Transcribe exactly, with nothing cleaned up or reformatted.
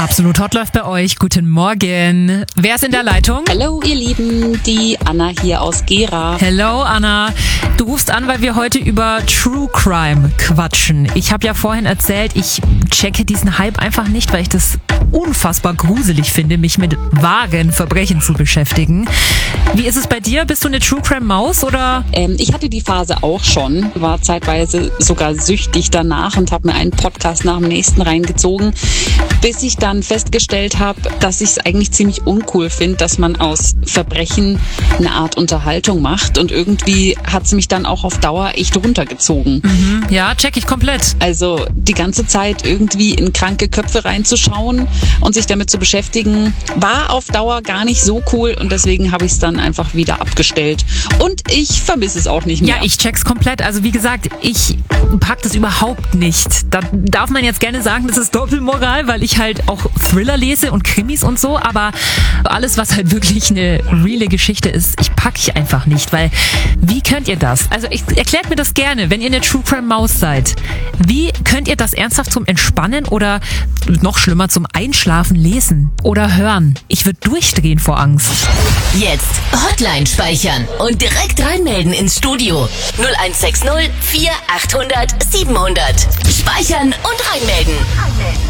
Absolut Hot läuft bei euch. Guten Morgen. Wer ist in der Leitung? Hallo ihr Lieben, die Anna hier aus Gera. Hello Anna. Du rufst an, weil wir heute über True Crime quatschen. Ich habe ja vorhin erzählt, ich checke diesen Hype einfach nicht, weil ich das unfassbar gruselig finde, mich mit wahren Verbrechen zu beschäftigen. Wie ist es bei dir? Bist du eine True Crime Maus oder? Ähm, ich hatte die Phase auch schon, war zeitweise sogar süchtig danach und habe mir einen Podcast nach dem nächsten reingezogen, bis ich dann festgestellt habe, dass ich es eigentlich ziemlich uncool finde, dass man aus Verbrechen eine Art Unterhaltung macht, und irgendwie hat es mich dann auch auf Dauer echt runtergezogen. Mhm, ja, check ich komplett. Also die ganze Zeit irgendwie in kranke Köpfe reinzuschauen und sich damit zu beschäftigen, war auf Dauer gar nicht so cool, und deswegen habe ich es dann einfach wieder abgestellt. Und ich vermisse es auch nicht mehr. Ja, ich check's komplett. Also wie gesagt, ich pack das überhaupt nicht. Da darf man jetzt gerne sagen, das ist Doppelmoral, weil ich halt auch Thriller lese und Krimis und so, aber alles, was halt wirklich eine reale Geschichte ist, ich pack ich einfach nicht, weil wie könnt ihr das? Also ich, erklärt mir das gerne, wenn ihr eine True Crime Maus seid. Wie könnt ihr das ernsthaft zum Entspannen oder noch schlimmer zum Einschlafen lesen oder hören? Ich würde durchdrehen vor Angst. Jetzt Hotline speichern und direkt reinmelden ins Studio. null eins sechs null vier achthundert siebenhundert. Speichern und reinmelden.